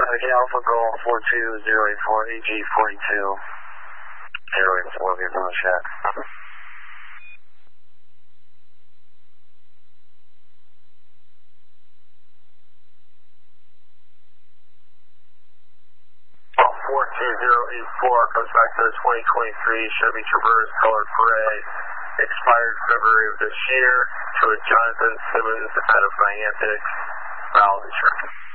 Traffic Alpha Golf 42084 AG42. Airways, Olivia Blue Shack. 42084 comes back to the 2023 Chevy Traverse colored gray, expired February of this year, to a Jonathan Simmons out of Niantic, valid insurance.